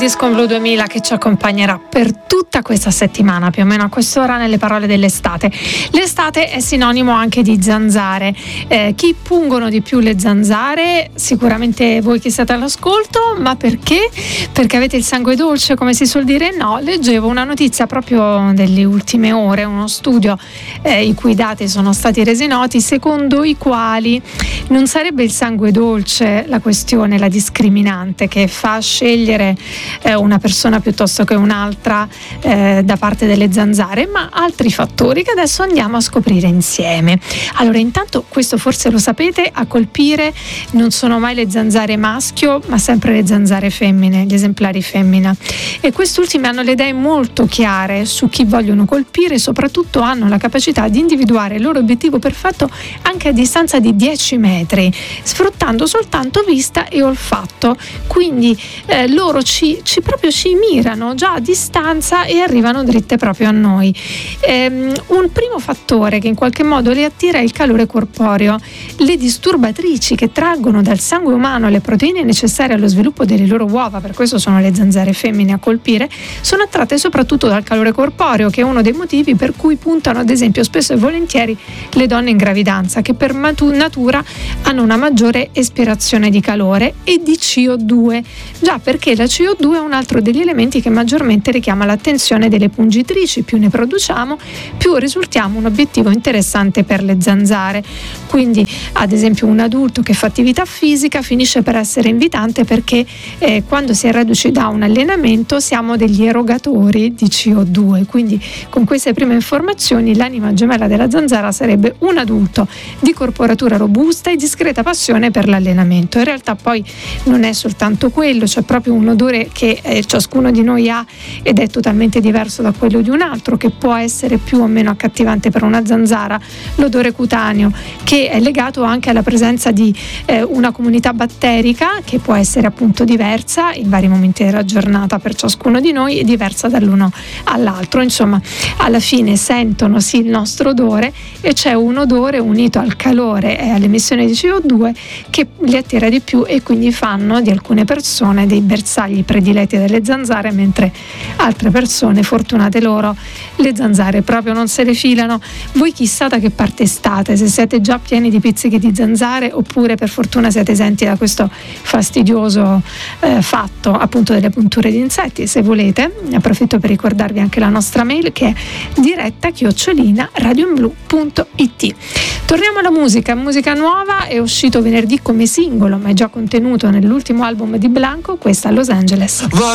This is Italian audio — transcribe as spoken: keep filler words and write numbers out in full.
Disco Blu duemila che ci accompagnerà per tutta questa settimana, più o meno a quest'ora, nelle parole dell'estate. L'estate è sinonimo anche di zanzare. Eh, chi pungono di più le zanzare? Sicuramente voi che siete all'ascolto, ma perché? Perché avete il sangue dolce, come si suol dire? No, leggevo una notizia proprio delle ultime ore, uno studio eh, i cui dati sono stati resi noti, secondo i quali non sarebbe il sangue dolce la questione, la discriminante che fa scegliere eh, una persona piuttosto che un'altra eh, da parte delle zanzare, ma altri fattori che adesso andiamo a scoprire insieme. Allora, intanto, questo forse lo sapete, a colpire non sono mai le zanzare maschio, ma sempre le zanzare femmine, gli esemplari femmina, e quest'ultime hanno le idee molto chiare su chi vogliono colpire e soprattutto hanno la capacità di individuare il loro obiettivo perfetto anche a distanza di dieci metri, sfruttando soltanto vista e olfatto. Quindi eh, loro ci, ci proprio ci mirano già a distanza e arrivano dritte proprio a noi. Ehm, un primo fattore che in qualche modo le attira è il calore corporeo. Le disturbatrici che traggono dal sangue umano le proteine necessarie allo sviluppo delle loro uova, per questo sono le zanzare femmine a colpire, sono attratte soprattutto dal calore corporeo, che è uno dei motivi per cui puntano ad esempio spesso e volentieri le donne in gravidanza, che per natura hanno una maggiore espirazione di calore e di C O due, già perché la C O due è un altro degli elementi che maggiormente richiama l'attenzione delle pungitrici. Più ne produciamo, più risultiamo un obiettivo interessante per le zanzare. Quindi ad esempio un adulto che fa attività fisica finisce per essere invitante perché eh, quando si è reduci da un allenamento siamo degli erogatori di C O due. Quindi con queste prime informazioni l'anima gemella della zanzara sarebbe un adulto di corporatura robusta e discreta passione per l'allenamento. In realtà poi non è soltanto quello, c'è proprio un odore che eh, ciascuno di noi ha ed è totalmente diverso da quello di un altro, che può essere più o meno accattivante per una zanzara. L'odore cutaneo, che è legato anche alla presenza di eh, una comunità batterica che può essere appunto diversa in vari momenti della giornata per ciascuno di noi e diversa dall'uno all'altro. Insomma, alla fine sentono sì il nostro odore e c'è un odore unito al calore e all'emissione di C O due che li attira di più e quindi fanno di alcune persone dei bersagli prediletti delle zanzare, mentre altre persone, fortunate loro, le zanzare proprio non se le filano. Voi chissà da che parte state, se siete già pieni di pizzichi di zanzare oppure per fortuna siete esenti da questo fastidioso eh, fatto appunto delle punture di insetti. Se volete, ne approfitto per ricordarvi anche la nostra mail, che è diretta chiocciolina radioinblu punto it. Torniamo alla musica, musica nuova, è uscito venerdì come singolo ma è già contenuto nell'ultimo album di Blanco, questa Los Angeles.